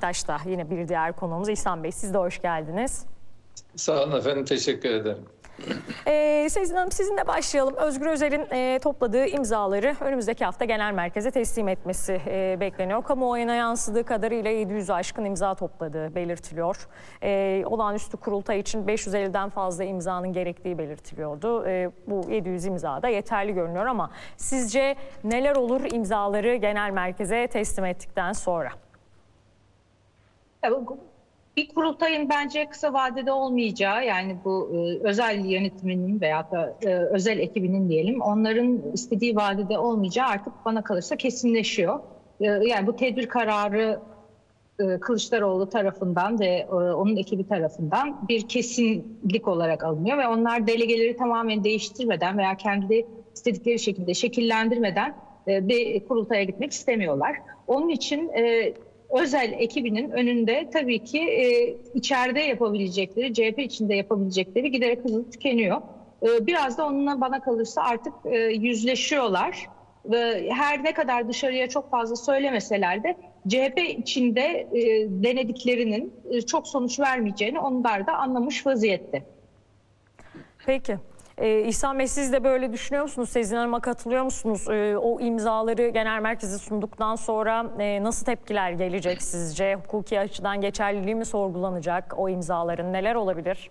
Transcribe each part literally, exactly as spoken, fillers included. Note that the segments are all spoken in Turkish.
Bektaş da yine bir diğer konuğumuz. İhsan Bey, siz de hoş geldiniz. Sağ olun efendim, teşekkür ederim. Ee, Sezin Hanım, sizinle başlayalım. Özgür Özel'in e, topladığı imzaları önümüzdeki hafta genel merkeze teslim etmesi e, bekleniyor. Kamuoyuna yansıdığı kadarıyla yedi yüzü aşkın imza topladığı belirtiliyor. E, olağanüstü kurultay için beş yüz elliden fazla imzanın gerektiği belirtiliyordu. E, bu yedi yüz imza da yeterli görünüyor ama sizce neler olur imzaları genel merkeze teslim ettikten sonra? Bir kurultayın bence kısa vadede olmayacağı, yani bu e, özel yönetiminin veya da e, özel ekibinin diyelim, onların istediği vadede olmayacağı artık bana kalırsa kesinleşiyor. E, yani bu tedbir kararı e, Kılıçdaroğlu tarafından ve e, onun ekibi tarafından bir kesinlik olarak alınıyor ve onlar delegeleri tamamen değiştirmeden veya kendi istedikleri şekilde şekillendirmeden e, bir kurultaya gitmek istemiyorlar. Onun için e, özel ekibinin önünde tabii ki e, içeride yapabilecekleri, C H P içinde yapabilecekleri giderek hızlı tükeniyor. E, biraz da onunla bana kalırsa artık e, yüzleşiyorlar. Ve her ne kadar dışarıya çok fazla söylemeseler de C H P içinde e, denediklerinin e, çok sonuç vermeyeceğini onlar da anlamış vaziyette. Peki. Ee, İhsan Bey, siz de böyle düşünüyor musunuz? Sezin Hanım'a katılıyor musunuz? Ee, o imzaları genel merkeze sunduktan sonra e, nasıl tepkiler gelecek sizce? Hukuki açıdan geçerliliği mi sorgulanacak o imzaların? Neler olabilir?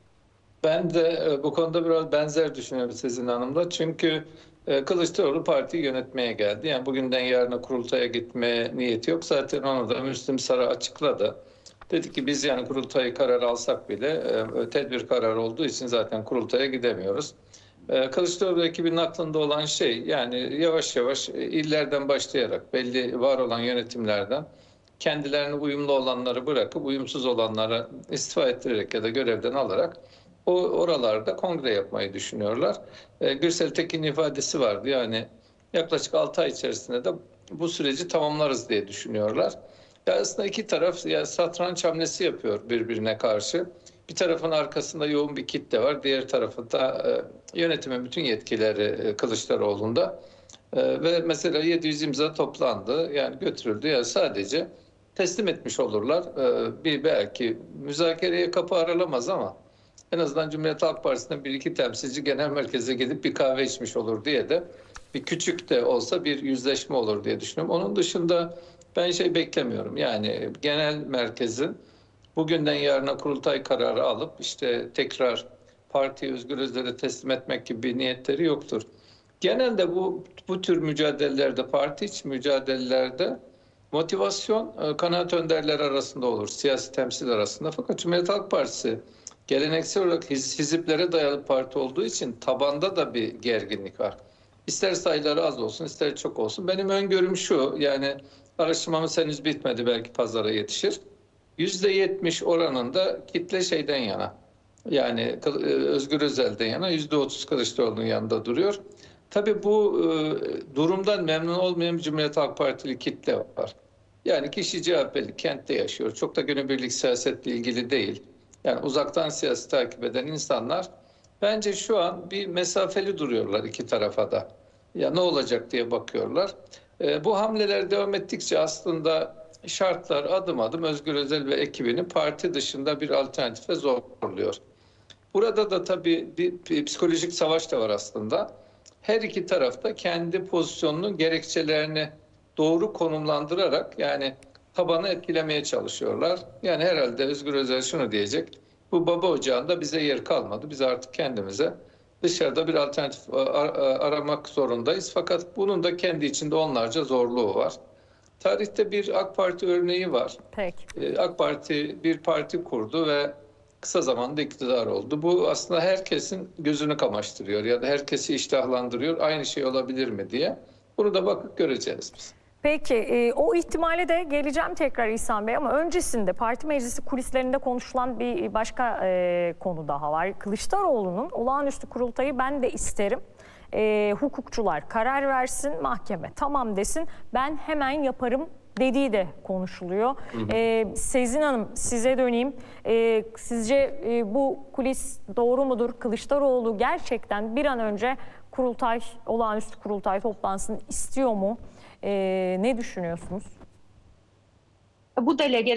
Ben de e, bu konuda biraz benzer düşünüyorum Sezin Hanım'la. Çünkü e, Kılıçdaroğlu partiyi yönetmeye geldi. Yani bugünden yarına kurultaya gitme niyeti yok. Zaten onu da Müslüm Sarı açıkladı. Dedi ki biz yani kurultayı karar alsak bile e, tedbir kararı olduğu için zaten kurultaya gidemiyoruz. E, Kılıçdaroğlu ekibinin aklında olan şey, yani yavaş yavaş e, illerden başlayarak belli var olan yönetimlerden kendilerine uyumlu olanları bırakıp uyumsuz olanları istifa ettirerek ya da görevden alarak o oralarda kongre yapmayı düşünüyorlar. E, Gürsel Tekin'in ifadesi vardı, yani yaklaşık altı ay içerisinde de bu süreci tamamlarız diye düşünüyorlar. Ya aslında iki taraf ya satranç hamlesi yapıyor birbirine karşı. Bir tarafın arkasında yoğun bir kitle var, diğer tarafında e, yönetimin bütün yetkileri e, Kılıçdaroğlu'nda. E, ve mesela yedi yüz imza toplandı, yani götürüldü, ya sadece teslim etmiş olurlar. E, bir belki müzakereye kapı aralamaz ama en azından Cumhuriyet Halk Partisi'nden bir iki temsilci genel merkeze gidip bir kahve içmiş olur diye de bir küçük de olsa bir yüzleşme olur diye düşünüyorum. Onun dışında ben şey beklemiyorum. Yani genel merkezin bugünden yarına kurultay kararı alıp işte tekrar partiyi Özgür Özel'e teslim etmek gibi bir niyetleri yoktur. Genelde bu bu tür mücadelelerde, parti içi mücadelelerde motivasyon kanaat önderleri arasında olur, siyasi temsil arasında. Fakat Cumhuriyet Halk Partisi geleneksel olarak hiz, hiziplere dayalı parti olduğu için tabanda da bir gerginlik var. İster sayıları az olsun, ister çok olsun. Benim öngörüm şu, yani araştırmamız henüz bitmedi, belki pazara yetişir. yüzde yetmiş oranında kitle şeyden yana, yani Özgür Özel'den yana, yüzde otuz Kılıçdaroğlu'nun yanında duruyor. Tabii bu e, durumdan memnun olmayan bir Cumhuriyet Halk Partili kitle var. Yani kişi C H P'li, kentte yaşıyor. Çok da günübirlik siyasetle ilgili değil. Yani uzaktan siyasi takip eden insanlar bence şu an bir mesafeli duruyorlar iki tarafa da. Ya ne olacak diye bakıyorlar. E, bu hamleler devam ettikçe aslında şartlar adım adım Özgür Özel ve ekibini parti dışında bir alternatife zorluyor. Burada da tabii bir, bir psikolojik savaş da var aslında. Her iki tarafta kendi pozisyonunun gerekçelerini doğru konumlandırarak yani tabanı etkilemeye çalışıyorlar. Yani herhalde Özgür Özel şunu diyecek: bu baba ocağında bize yer kalmadı. Biz artık kendimize dışarıda bir alternatif aramak zorundayız. Fakat bunun da kendi içinde onlarca zorluğu var. Tarihte bir AK Parti örneği var. Peki. AK Parti bir parti kurdu ve kısa zamanda iktidar oldu. Bu aslında herkesin gözünü kamaştırıyor ya da herkesi iştahlandırıyor. Aynı şey olabilir mi diye. Bunu da bakıp göreceğiz biz. Peki, e, o ihtimale de geleceğim tekrar İhsan Bey, ama öncesinde parti meclisi kulislerinde konuşulan bir başka e, konu daha var. Kılıçdaroğlu'nun olağanüstü kurultayı ben de isterim, e, hukukçular karar versin, mahkeme tamam desin, ben hemen yaparım dediği de konuşuluyor. Hı hı. E, Sezin Hanım, size döneyim. E, sizce e, bu kulis doğru mudur? Kılıçdaroğlu gerçekten bir an önce kurultay, olağanüstü kurultay toplansın istiyor mu? Ee, ne düşünüyorsunuz? Bu delege